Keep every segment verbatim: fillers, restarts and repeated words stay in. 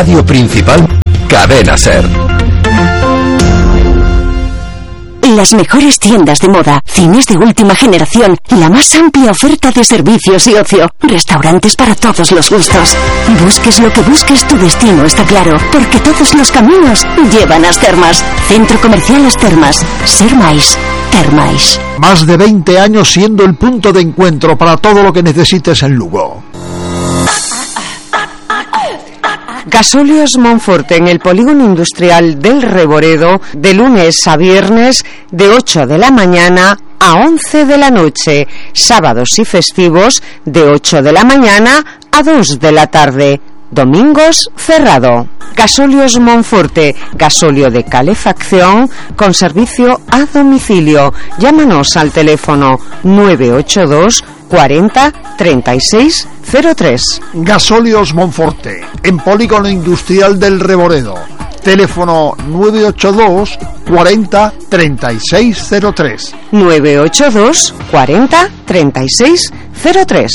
Radio principal, Cadena Ser. Las mejores tiendas de moda, cines de última generación y la más amplia oferta de servicios y ocio. Restaurantes para todos los gustos. Busques lo que busques, tu destino está claro, porque todos los caminos llevan a As Termas. Centro Comercial As Termas. Ser máis. Termais. Más de veinte años siendo el punto de encuentro para todo lo que necesites en Lugo. Gasóleos Monforte en el polígono industrial del Reboredo, de lunes a viernes, de ocho de la mañana a once de la noche, sábados y festivos, de ocho de la mañana a dos de la tarde. Domingos cerrado. Gasóleos Monforte, gasóleo de calefacción con servicio a domicilio. Llámanos al teléfono nueve ocho dos cuarenta treinta y seis cero tres. Gasóleos Monforte, en polígono industrial del Reboredo. Teléfono nueve ocho dos cuarenta treinta y seis cero tres. nueve ocho dos cuarenta treinta y seis cero tres.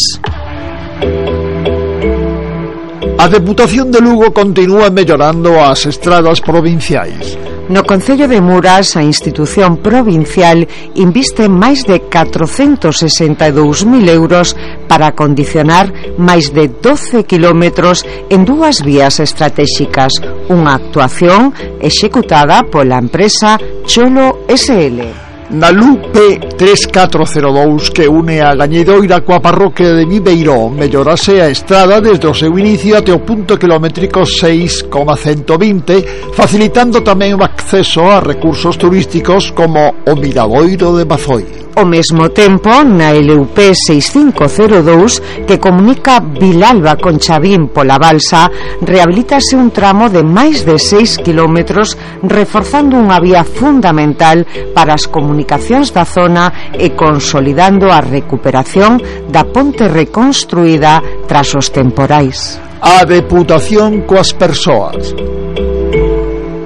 A Deputación de Lugo continúa mellorando as estradas provinciais. No Concello de Muras, a institución provincial inviste máis de catrocentos sesenta e dous mil euros para acondicionar máis de doce kilómetros en dúas vías estratéxicas, unha actuación executada pola empresa Cholo S L. Na L U P tres catro cero dous que une a Gañedoira coa parroquia de Viveiró mellorase a estrada desde o seu inicio até o punto kilométrico seis coma ciento vinte, facilitando tamén o acceso a recursos turísticos como o Miradoiro de Mazoi. Ao mesmo tempo, na L U P seis cinco cero dous, que comunica Vilalba con Chavín pola balsa, rehabilítase un tramo de máis de seis kilómetros, reforzando unha vía fundamental para as comunicacións da zona e consolidando a recuperación da ponte reconstruída tras os temporais. A Deputación coas persoas.